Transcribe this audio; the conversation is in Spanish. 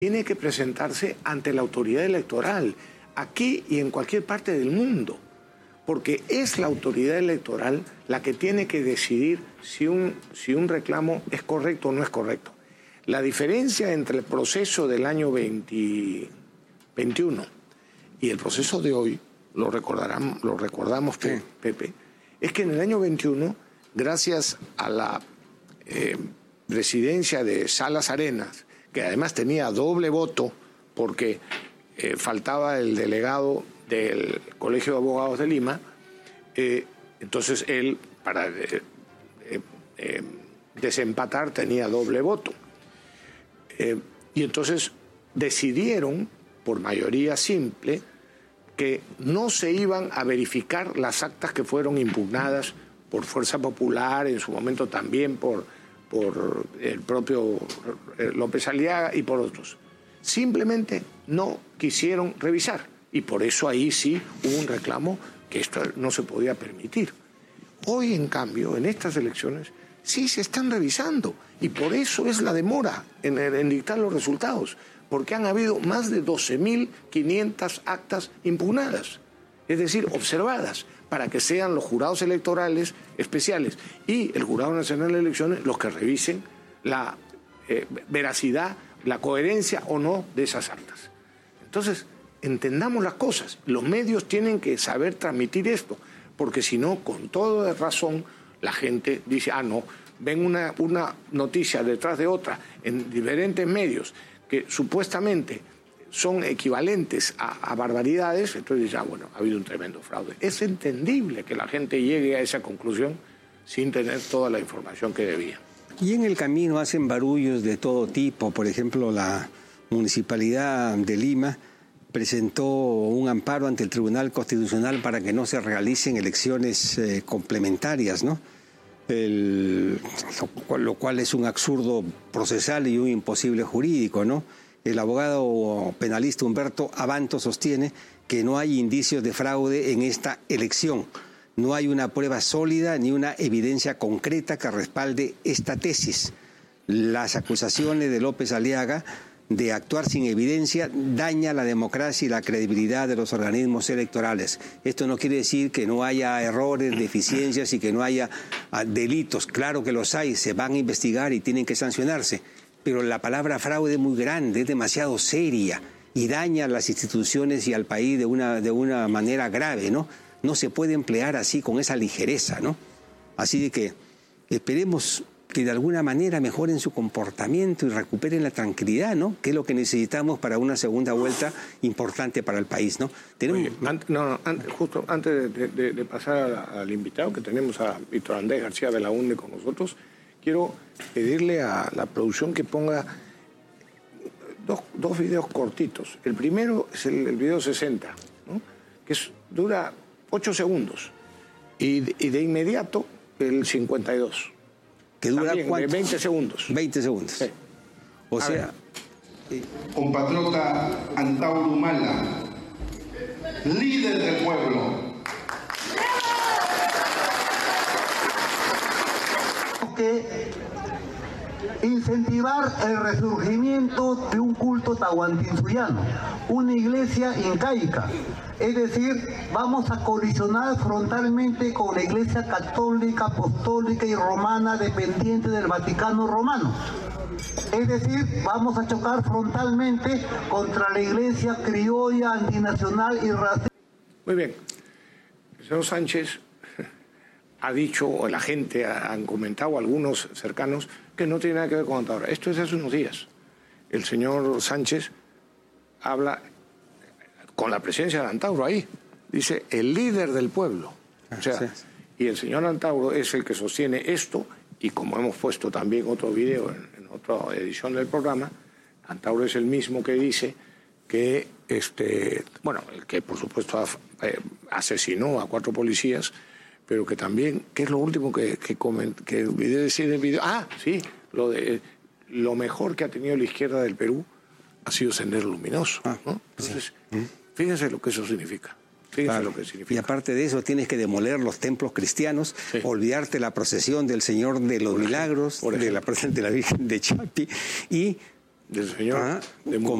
tiene que presentarse ante la autoridad electoral, aquí y en cualquier parte del mundo, porque es la autoridad electoral la que tiene que decidir si un reclamo es correcto o no es correcto. La diferencia entre el proceso del año 2021 y el proceso de hoy, lo recordamos, sí, Pepe, es que en el año 21, gracias a la presidencia de Salas Arenas, que además tenía doble voto porque faltaba el delegado del Colegio de Abogados de Lima, entonces él, para desempatar, tenía doble voto. Y entonces decidieron, por mayoría simple, que no se iban a verificar las actas que fueron impugnadas por Fuerza Popular, en su momento también por el propio López Aliaga y por otros. Simplemente no quisieron revisar y por eso ahí sí hubo un reclamo que esto no se podía permitir. Hoy, en cambio, en estas elecciones sí se están revisando y por eso es la demora en dictar los resultados, porque han habido más de 12.500 actas impugnadas, es decir, observadas, para que sean los jurados electorales especiales y el Jurado Nacional de Elecciones los que revisen la veracidad, la coherencia o no de esas actas. Entonces, entendamos las cosas. Los medios tienen que saber transmitir esto, porque si no, con toda razón, la gente dice, no, ven una noticia detrás de otra en diferentes medios que supuestamente son equivalentes a barbaridades, entonces ya, bueno, ha habido un tremendo fraude. Es entendible que la gente llegue a esa conclusión sin tener toda la información que debía. Y en el camino hacen barullos de todo tipo. Por ejemplo, la Municipalidad de Lima presentó un amparo ante el Tribunal Constitucional para que no se realicen elecciones complementarias, ¿no? Lo cual es un absurdo procesal y un imposible jurídico, ¿no? El abogado penalista Humberto Abanto sostiene que no hay indicios de fraude en esta elección. No hay una prueba sólida ni una evidencia concreta que respalde esta tesis. Las acusaciones de López Aliaga de actuar sin evidencia daña la democracia y la credibilidad de los organismos electorales. Esto no quiere decir que no haya errores, deficiencias y que no haya delitos. Claro que los hay, se van a investigar y tienen que sancionarse. Pero la palabra fraude es muy grande, es demasiado seria y daña a las instituciones y al país de una manera grave, ¿no? No se puede emplear así, con esa ligereza, ¿no? Así de que esperemos que de alguna manera mejoren su comportamiento y recuperen la tranquilidad, ¿no? Que es lo que necesitamos para una segunda vuelta importante para el país, ¿no? Oye, justo antes de pasar al invitado, que tenemos a Víctor Andrés García Belaúnde con nosotros, quiero pedirle a la producción que ponga dos videos cortitos. El primero es el video 60, ¿no? Que dura 8 segundos. Y de inmediato el 52. ¿Que dura también, cuánto? 20 segundos. 20 segundos. Sí. O sea... Compatriota Antauro Humala, líder del pueblo. Que incentivar el resurgimiento de un culto tahuantinsuyano, una iglesia incaica. Es decir, vamos a colisionar frontalmente con la iglesia católica, apostólica y romana dependiente del Vaticano Romano. Es decir, vamos a chocar frontalmente contra la iglesia criolla, antinacional y racista. Muy bien. El señor Sánchez ha dicho, o la gente han comentado, algunos cercanos, que no tiene nada que ver con Antauro. Esto es hace unos días. El señor Sánchez habla con la presencia de Antauro ahí. Dice, el líder del pueblo. O sea, y el señor Antauro es el que sostiene esto, y como hemos puesto también otro video en otra edición del programa, Antauro es el mismo que dice que, el que por supuesto asesinó a 4 policías, pero que también, ¿qué es lo último que olvidé decir en el video? Sí, lo mejor que ha tenido la izquierda del Perú ha sido Sendero Luminoso, ¿no? Entonces, fíjense lo que eso significa. Fíjense lo que significa. Y aparte de eso, tienes que demoler los templos cristianos, olvidarte la procesión del Señor de los Milagros, de la procesión de la Virgen de Chapi, y del señor de Mujica.